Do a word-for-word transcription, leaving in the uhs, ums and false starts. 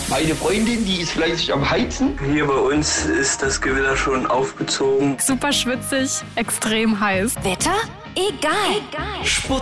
Meine Freundin, die ist fleißig am Heizen. Hier bei uns ist das Gewitter schon aufgezogen. Super schwitzig, extrem heiß. Wetter? Egal. Egal.